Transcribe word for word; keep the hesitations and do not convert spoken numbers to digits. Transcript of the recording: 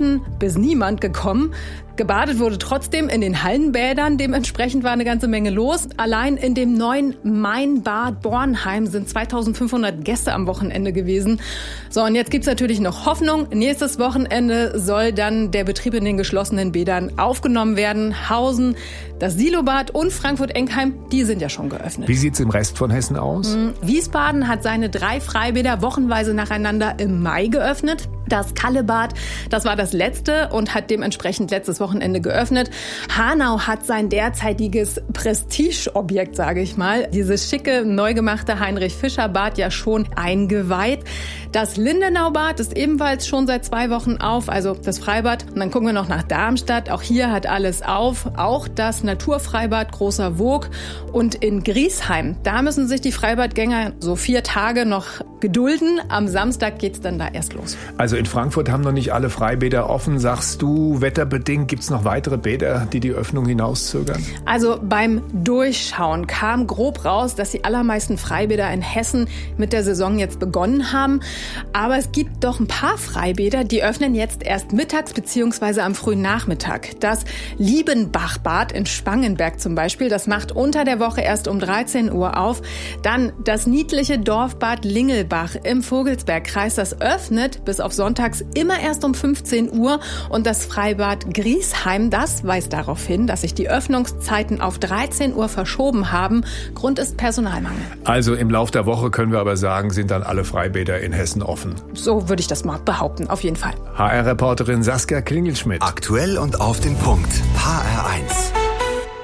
selten bis niemand gekommen. Gebadet wurde trotzdem in den Hallenbädern. Dementsprechend war eine ganze Menge los. Allein in dem neuen Mainbad Bornheim sind zweitausendfünfhundert Gäste am Wochenende gewesen. So, und jetzt gibt's natürlich noch Hoffnung. Nächstes Wochenende soll dann der Betrieb in den geschlossenen Bädern aufgenommen werden. Hausen, das Silobad und Frankfurt-Enkheim, die sind ja schon geöffnet. Wie sieht's im Rest von Hessen aus? Mhm. Wiesbaden hat seine drei Freibäder wochenweise nacheinander im Mai geöffnet. Das Kallebad, das war das letzte und hat dementsprechend letztes Wochenende geöffnet. Hanau hat sein derzeitiges Prestigeobjekt, sage ich mal, dieses schicke, neu gemachte Heinrich-Fischer-Bad ja schon eingeweiht. Das Lindenau-Bad ist ebenfalls schon seit zwei Wochen auf, also das Freibad. Und dann gucken wir noch nach Darmstadt. Auch hier hat alles auf. Auch das Naturfreibad Großer Woog. Und in Griesheim, da müssen sich die Freibadgänger so vier Tage noch gedulden. Am Samstag geht's dann da erst los. Also in Frankfurt haben noch nicht alle Freibäder offen. Sagst du, wetterbedingt gibt's noch weitere Bäder, die die Öffnung hinauszögern? Also beim Durchschauen kam grob raus, dass die allermeisten Freibäder in Hessen mit der Saison jetzt begonnen haben. Aber es gibt doch ein paar Freibäder, die öffnen jetzt erst mittags bzw. am frühen Nachmittag. Das Liebenbachbad in Spangenberg zum Beispiel, das macht unter der Woche erst um dreizehn Uhr auf. Dann das niedliche Dorfbad Lingelbach im Vogelsbergkreis, das öffnet bis auf sonntags immer erst um fünfzehn Uhr. Und das Freibad Griesheim, das weist darauf hin, dass sich die Öffnungszeiten auf dreizehn Uhr verschoben haben. Grund ist Personalmangel. Also im Lauf der Woche können wir aber sagen, sind dann alle Freibäder in Hessen offen. So würde ich das mal behaupten, auf jeden Fall. H R-Reporterin Saskia Klingelschmidt. Aktuell und auf den Punkt. H R eins.